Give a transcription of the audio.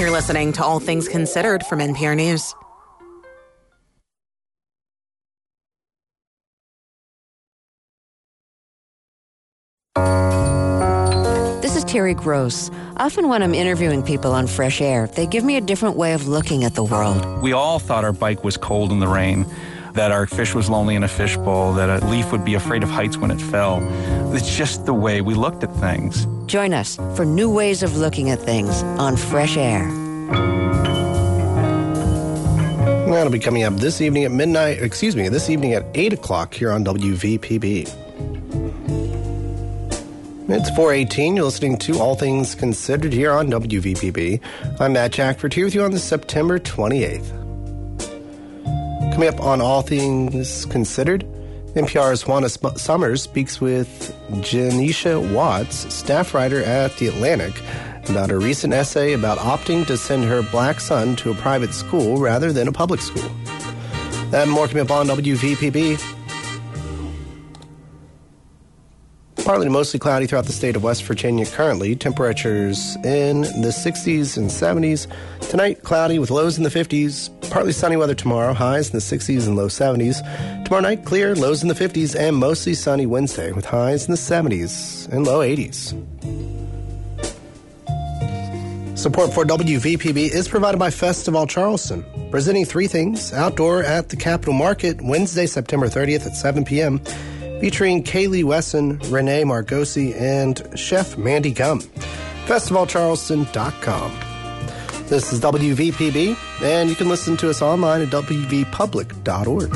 You're listening to All Things Considered from NPR News. This is Terry Gross. Often when I'm interviewing people on Fresh Air, they give me a different way of looking at the world. We all thought our bike was cold in the rain, that our fish was lonely in a fishbowl, that a leaf would be afraid of heights when it fell. It's just the way we looked at things. Join us for new ways of looking at things on Fresh Air. That'll be coming up this evening at this evening at 8 o'clock here on WVPB. It's 4:18. You're listening to All Things Considered here on WVPB. I'm Matt Jackford here with you on this September 28th. Coming up on All Things Considered, NPR's Juana Summers speaks with Janisha Watts, staff writer at The Atlantic, about a recent essay about opting to send her black son to a private school rather than a public school. That and more coming up on WVPB. Partly to mostly cloudy throughout the state of West Virginia currently. Temperatures in the 60s and 70s. Tonight, cloudy with lows in the 50s. Partly sunny weather tomorrow, highs in the 60s and low 70s. Tomorrow night, clear, lows in the 50s, and mostly sunny Wednesday with highs in the 70s and low 80s. Support for WVPB is provided by Festival Charleston, presenting Three Things outdoor at the Capitol Market Wednesday, September 30th at 7 p.m., featuring Kaylee Wesson, Renee Margosi, and Chef Mandy Gum. FestivalCharleston.com. This is WVPB, and you can listen to us online at wvpublic.org.